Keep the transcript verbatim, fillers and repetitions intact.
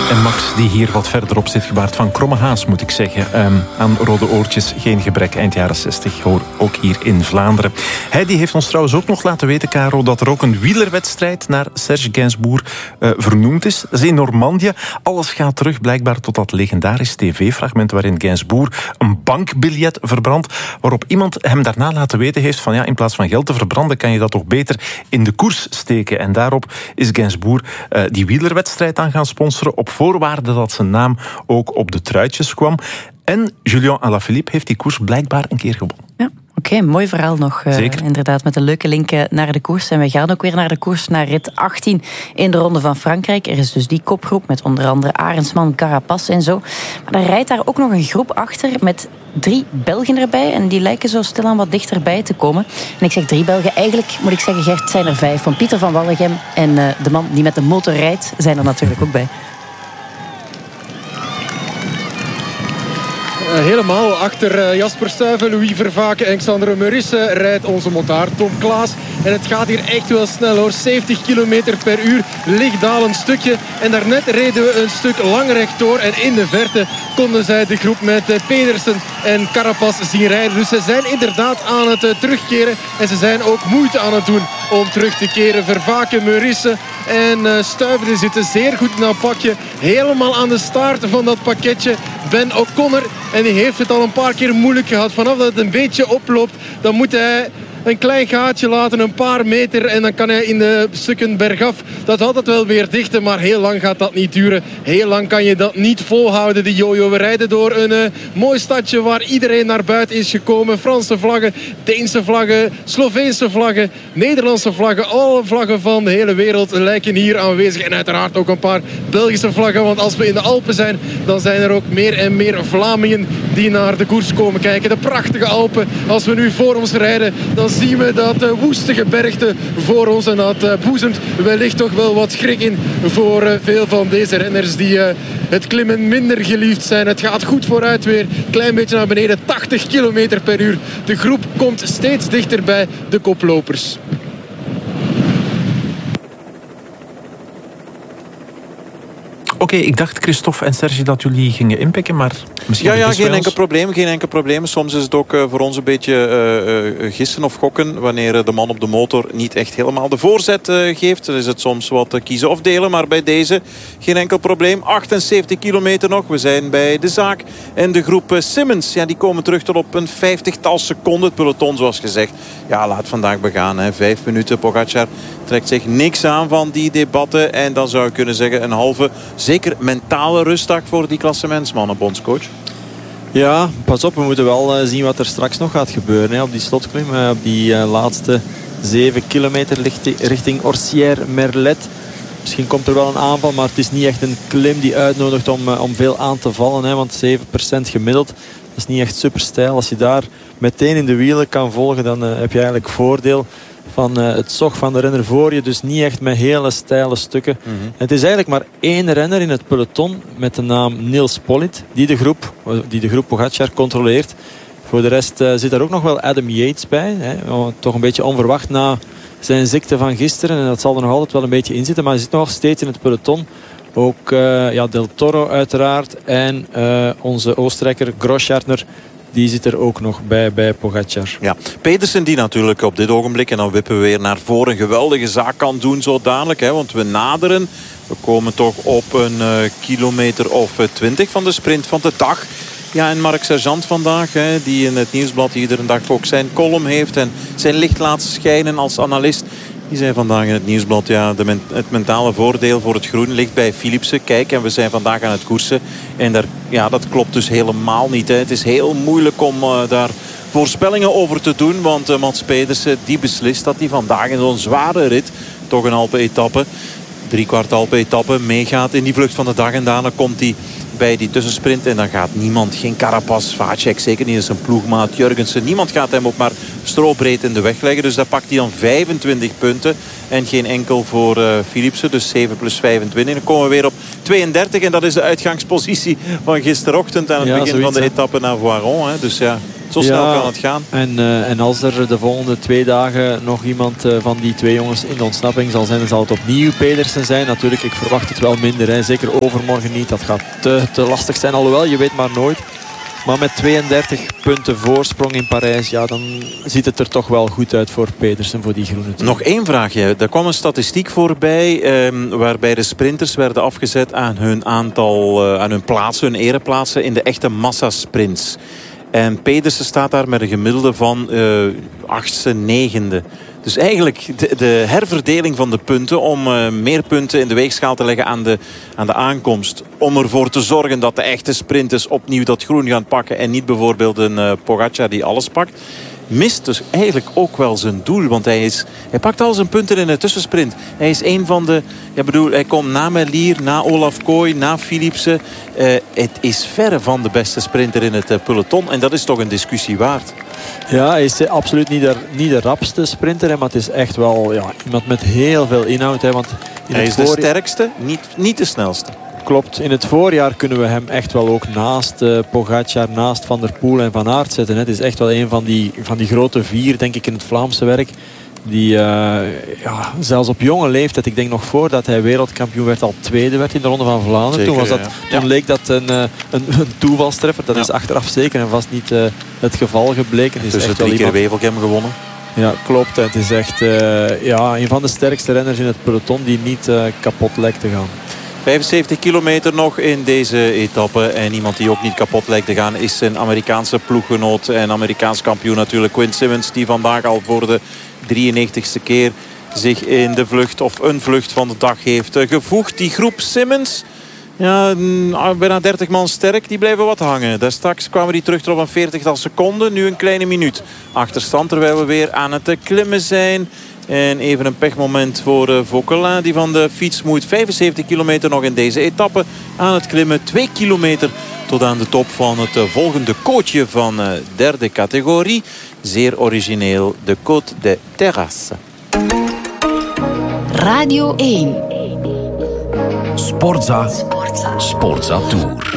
En Max, die hier wat verderop zit, gebaard van kromme haas, moet ik zeggen. Um, aan rode oortjes, geen gebrek, eind jaren zestig, hoor, ook hier in Vlaanderen. Hij die heeft ons trouwens ook nog laten weten, Caro, dat er ook een wielerwedstrijd naar Serge Gainsbourg uh, vernoemd is. Dat is in Normandië. Alles gaat terug, blijkbaar, tot dat legendarisch tv-fragment waarin Gainsbourg een bankbiljet verbrandt, waarop iemand hem daarna laten weten heeft van ja, in plaats van geld te verbranden, kan je dat toch beter in de koers steken. En daarop is Gainsbourg uh, die wielerwedstrijd aan gaan sponsoren, op voorwaarde dat zijn naam ook op de truitjes kwam. En Julien Alaphilippe heeft die koers blijkbaar een keer gewonnen. Ja. Oké, okay, mooi verhaal nog. Uh, Zeker. Inderdaad, met een leuke link naar de koers. En we gaan ook weer naar de koers, naar rit achttien in de Ronde van Frankrijk. Er is dus die kopgroep met onder andere Arendsman, Carapaz en zo. Maar dan rijdt daar ook nog een groep achter met drie Belgen erbij. En die lijken zo stilaan wat dichterbij te komen. En ik zeg drie Belgen, eigenlijk moet ik zeggen, Gert, zijn er vijf. Van Pieter van Wallegem en uh, de man die met de motor rijdt, zijn er natuurlijk ook bij. Helemaal achter Jasper Stuyven, Louis Vervaken en Xander Meurisse rijdt onze motaar Tom Klaas. En het gaat hier echt wel snel hoor. zeventig kilometer per uur, lichtdalend stukje. En daarnet reden we een stuk lang rechtdoor. En in de verte konden zij de groep met Pedersen en Carapaz zien rijden. Dus ze zijn inderdaad aan het terugkeren. En ze zijn ook moeite aan het doen om terug te keren. Vervaken, Meurisse en Stuyven zitten zeer goed in dat pakje. Helemaal aan de staart van dat pakketje Ben O'Connor. En die heeft het al een paar keer moeilijk gehad. Vanaf dat het een beetje oploopt, dan moet hij een klein gaatje laten, een paar meter. En dan kan hij in de stukken bergaf dat altijd wel weer dichten. Maar heel lang gaat dat niet duren. Heel lang kan je dat niet volhouden, die jojo. We rijden door een uh, mooi stadje waar iedereen naar buiten is gekomen. Franse vlaggen, Deense vlaggen, Sloveense vlaggen, Nederlandse vlaggen. Alle vlaggen van de hele wereld lijken hier aanwezig. En uiteraard ook een paar Belgische vlaggen. Want als we in de Alpen zijn, dan zijn er ook meer en meer Vlamingen die naar de koers komen kijken. De prachtige Alpen. Als we nu voor ons rijden, dan zien we dat uh, woeste gebergte voor ons. En dat uh, boezemt wellicht toch wel wat schrik in voor uh, veel van deze renners die uh, het klimmen minder geliefd zijn. Het gaat goed vooruit weer. Klein beetje naar beneden. tachtig kilometer per uur. De groep komt steeds dichter bij de koplopers. Oké, okay, ik dacht, Christophe en Serge, dat jullie gingen inpikken, maar misschien... Ja, ja, geen enkel probleem, geen enkel probleem. Soms is het ook uh, voor ons een beetje uh, uh, gissen of gokken. Wanneer uh, de man op de motor niet echt helemaal de voorzet uh, geeft. Dan is het soms wat uh, kiezen of delen. Maar bij deze geen enkel probleem. achtenzeventig kilometer nog. We zijn bij de zaak. En de groep uh, Simmons, ja, die komen terug tot op een vijftigtal seconden. Het peloton, zoals gezegd. Ja, laat vandaag begaan. Hè. Vijf minuten. Pogacar trekt zich niks aan van die debatten. En dan zou ik kunnen zeggen een halve... Zeker mentale rustdag voor die klassementsmannen, bondscoach. Ja, pas op, we moeten wel uh, zien wat er straks nog gaat gebeuren. Hè, op die slotklim, uh, op die uh, laatste zeven kilometer richting Orsières-Merlet. Misschien komt er wel een aanval, maar het is niet echt een klim die uitnodigt om, uh, om veel aan te vallen. Hè, want zeven procent gemiddeld, dat is niet echt super stijl. Als je daar meteen in de wielen kan volgen, dan uh, heb je eigenlijk voordeel van uh, het zog van de renner voor je. Dus niet echt met hele steile stukken. Mm-hmm. Het is eigenlijk maar één renner in het peloton met de naam Nils Politt, die de groep, die de groep Pogacar controleert. Voor de rest uh, zit daar ook nog wel Adam Yates bij. Hè. Toch een beetje onverwacht na zijn ziekte van gisteren. En dat zal er nog altijd wel een beetje in zitten. Maar hij zit nog steeds in het peloton. Ook uh, ja, Del Toro uiteraard. En uh, onze Oostenrijker Grosschartner, die zit er ook nog bij, bij Pogacar. Ja, Pedersen die natuurlijk op dit ogenblik, en dan wippen we weer naar voren, een geweldige zaak kan doen zo dadelijk. Hè, want we naderen, we komen toch op een uh, kilometer of twintig van de sprint van de dag. Ja, en Mark Sergeant vandaag, hè, die in het Nieuwsblad iedere dag ook zijn column heeft en zijn licht laat schijnen als analist. Die zei vandaag in het Nieuwsblad, ja, de men, het mentale voordeel voor het groen ligt bij Philipsen. Kijk, en we zijn vandaag aan het koersen. En daar, ja, dat klopt dus helemaal niet. Hè. Het is heel moeilijk om uh, daar voorspellingen over te doen. Want uh, Mats Pedersen, die beslist dat hij vandaag in zo'n zware rit, toch een Alpe-etappe, drie kwart Alpe-etappe, meegaat in die vlucht van de dag. En daarna komt hij bij die tussensprint en dan gaat niemand, geen Carapaz, Vacek, zeker niet in zijn ploegmaat Jurgensen, niemand gaat hem ook maar strobreed in de weg leggen. Dus daar pakt hij dan vijfentwintig punten en geen enkel voor uh, Philipsen, dus zeven plus vijfentwintig. Dan komen we weer op tweeëndertig en dat is de uitgangspositie van gisterochtend aan het ja, begin zoiets, van de etappe naar Voiron. Hè. Dus ja, Zo snel ja, kan het gaan. En, uh, en als er de volgende twee dagen nog iemand uh, van die twee jongens in de ontsnapping zal zijn, dan zal het opnieuw Pedersen zijn. Natuurlijk, ik verwacht het wel minder. Hè. Zeker overmorgen niet. Dat gaat te, te lastig zijn. Alhoewel, je weet maar nooit. Maar met tweeëndertig punten voorsprong in Parijs, ja, dan ziet het er toch wel goed uit voor Pedersen, voor die groene team. Nog één vraagje. Er kwam een statistiek voorbij eh, waarbij de sprinters werden afgezet aan hun aantal, uh, aan hun plaatsen, hun ereplaatsen in de echte massasprints. En Pedersen staat daar met een gemiddelde van uh, achtste, negende. Dus eigenlijk de, de herverdeling van de punten om uh, meer punten in de weegschaal te leggen aan de, aan de aankomst. Om ervoor te zorgen dat de echte sprinters opnieuw dat groen gaan pakken. En niet bijvoorbeeld een uh, Pogacar die alles pakt. Mist dus eigenlijk ook wel zijn doel. Want hij, is, hij pakt al zijn punten in de tussensprint. Hij is een van de... Ja, bedoel, hij komt na Merlier, na Olaf Kooi, na Philipsen. Uh, het is verre van de beste sprinter in het uh, peloton. En dat is toch een discussie waard. Ja, hij is absoluut niet de, niet de rapste sprinter. Hè, maar het is echt wel ja, iemand met heel veel inhoud. Hè, want in hij het is voorjaar... de sterkste, niet, niet de snelste. Klopt. In het voorjaar kunnen we hem echt wel ook naast uh, Pogacar, naast Van der Poel en Van Aert zetten. Hè. Het is echt wel een van die, van die grote vier, denk ik, in het Vlaamse werk. Die uh, ja, zelfs op jonge leeftijd, ik denk nog voordat hij wereldkampioen werd, al tweede werd in de Ronde van Vlaanderen. Zeker, toen was dat, ja. toen ja. leek dat een, een, een toevalstreffer. Dat ja. is achteraf zeker en vast niet uh, het geval gebleken. Het is dus echt drie wel keer iemand... Wevelgem gewonnen. Ja, klopt. Het is echt uh, ja, een van de sterkste renners in het peloton die niet uh, kapot lijkt te gaan. vijfenzeventig kilometer nog in deze etappe. En iemand die ook niet kapot lijkt te gaan is zijn Amerikaanse ploeggenoot en Amerikaans kampioen natuurlijk Quinn Simmons. Die vandaag al voor de drieënnegentigste keer zich in de vlucht of een vlucht van de dag heeft gevoegd. Die groep Simmons, ja, bijna dertig man sterk, die blijven wat hangen. Daar straks kwamen die terug op een veertigtal seconden. Nu een kleine minuut achterstand terwijl we weer aan het klimmen zijn. En even een pechmoment voor uh, Vauquelin die van de fiets moet. vijfenzeventig kilometer nog in deze etappe aan het klimmen. twee kilometer tot aan de top van het uh, volgende kootje van uh, derde categorie. Zeer origineel, de Côte de Terrasse. Radio één. Sportza. Sportza. Sportza Tour.